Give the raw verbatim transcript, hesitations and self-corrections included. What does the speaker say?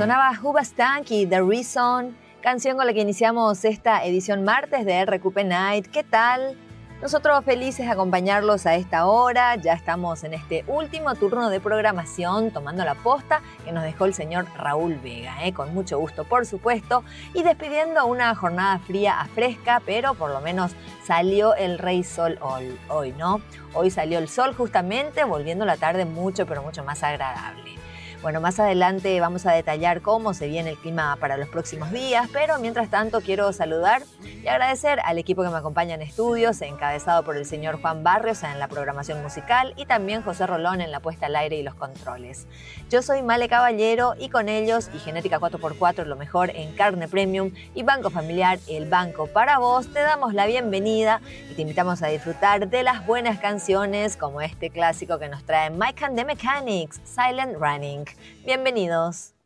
Sonaba Hooba Stanky, The Reason, canción con la que iniciamos esta edición martes de R Q P Night. ¿Qué tal? Nosotros felices de acompañarlos a esta hora. Ya estamos en este último turno de programación, tomando la posta que nos dejó el señor Raúl Vega, ¿eh? Con mucho gusto, por supuesto, y despidiendo una jornada fría a fresca, pero por lo menos salió el Rey Sol hoy, hoy, ¿no? Hoy salió el sol justamente, volviendo la tarde mucho, pero mucho más agradable. Bueno, más adelante vamos a detallar cómo se viene el clima para los próximos días, pero mientras tanto quiero saludar y agradecer al equipo que me acompaña en estudios, encabezado por el señor Juan Barrios en la programación musical y también José Rolón en la puesta al aire y los controles. Yo soy Male Caballero y con ellos y Genética cuatro por cuatro, lo mejor en carne premium, y Banco Familiar, el banco para vos, te damos la bienvenida y te invitamos a disfrutar de las buenas canciones como este clásico que nos trae Mike and the Mechanics, Silent Running. Bienvenidos.